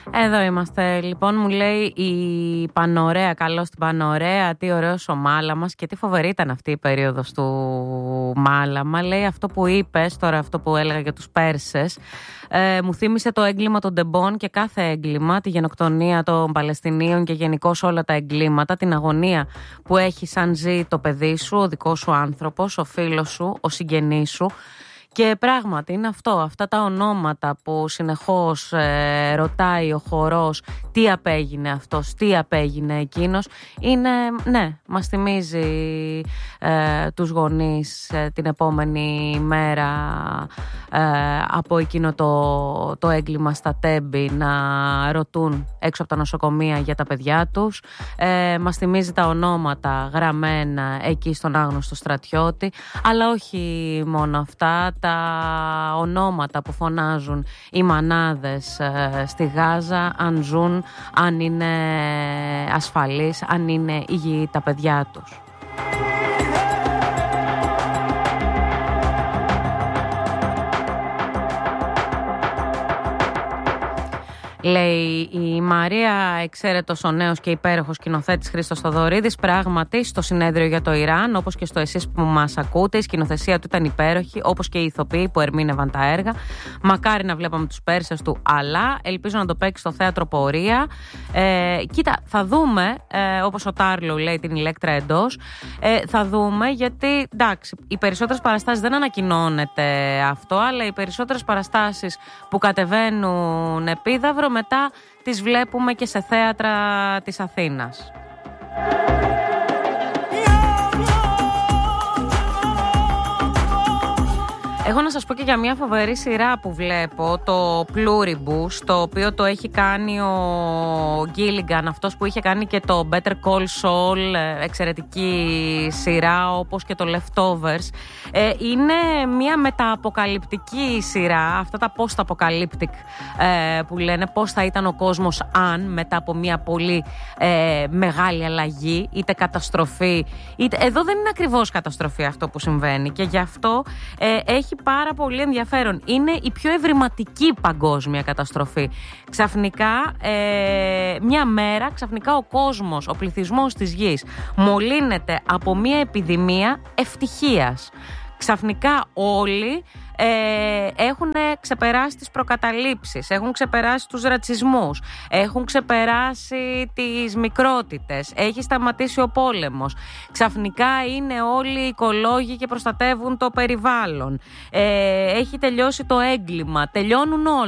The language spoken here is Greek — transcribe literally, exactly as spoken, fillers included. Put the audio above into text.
Εδώ είμαστε. Λοιπόν, μου λέει η Πανωρέα, καλώς την Πανωρέα, τι ωραίος ο Μάλαμας και τι φοβερή ήταν αυτή η περίοδος του Μάλαμα. Λέει αυτό που είπες τώρα, αυτό που έλεγα για τους Πέρσες, ε, μου θύμισε το έγκλημα των Ντεμπών και κάθε έγκλημα, τη γενοκτονία των Παλαιστινίων και γενικώς όλα τα εγκλήματα, την αγωνία που έχει σαν ζει το παιδί σου, ο δικός σου άνθρωπος, ο φίλος σου, ο συγγενής σου. Και πράγματι είναι αυτό, αυτά τα ονόματα που συνεχώς ε, ρωτάει ο χορός τι απέγινε αυτός, τι απέγινε εκείνος, είναι, ναι, μας θυμίζει ε, τους γονείς ε, την επόμενη μέρα ε, από εκείνο το, το έγκλημα στα Τέμπη να ρωτούν έξω από τα νοσοκομεία για τα παιδιά τους. Ε, μας θυμίζει τα ονόματα γραμμένα εκεί στον άγνωστο στρατιώτη, αλλά όχι μόνο αυτά, τα ονόματα που φωνάζουν οι μανάδες ε, στη Γάζα, αν ζουν, αν είναι ασφαλείς, αν είναι υγιή τα παιδιά τους. Λέει η Μαρία, εξαίρετος ο νέος και υπέροχος σκηνοθέτης Χρήστος Θοδωρίδης. Πράγματι, στο συνέδριο για το Ιράν, όπως και στο εσείς που μας ακούτε, η σκηνοθεσία του ήταν υπέροχη, όπως και οι ηθοποιοί που ερμήνευαν τα έργα. Μακάρι να βλέπαμε τους Πέρσες του, αλλά ελπίζω να το παίξει στο θέατρο Πορεία. Ε, κοίτα, θα δούμε, ε, όπως ο Τάρλο λέει την Ηλέκτρα εντός, ε, θα δούμε, γιατί εντάξει, οι περισσότερες παραστάσεις δεν ανακοινώνεται αυτό, αλλά οι περισσότερες παραστάσεις που κατεβαίνουν επίδαυρο μετά τις βλέπουμε και σε θέατρα της Αθήνας. Έχω να σας πω και για μια φοβερή σειρά που βλέπω, το Pluribus, το οποίο το έχει κάνει ο Gilligan, αυτός που είχε κάνει και το Better Call Saul, εξαιρετική σειρά, όπως και το Leftovers. Ε, είναι μια μετααποκαλυπτική σειρά, αυτά τα post-apocalyptic ε, που λένε πώς θα ήταν ο κόσμος αν μετά από μια πολύ ε, μεγάλη αλλαγή, είτε καταστροφή, είτε... Εδώ δεν είναι ακριβώς καταστροφή αυτό που συμβαίνει και γι' αυτό ε, έχει πάρα πολύ ενδιαφέρον. Είναι η πιο ευρηματική παγκόσμια καταστροφή. Ξαφνικά, ε, μια μέρα, ξαφνικά ο κόσμος, ο πληθυσμός της γης μολύνεται από μια επιδημία ευτυχίας. Ξαφνικά όλοι ε, έχουν ξεπεράσει τις προκαταλήψεις, έχουν ξεπεράσει τους ρατσισμούς, έχουν ξεπεράσει τις μικρότητες, έχει σταματήσει ο πόλεμος. Ξαφνικά είναι όλοι οικολόγοι και προστατεύουν το περιβάλλον. Ε, έχει τελειώσει το έγκλημα, τελειώνουν όλα.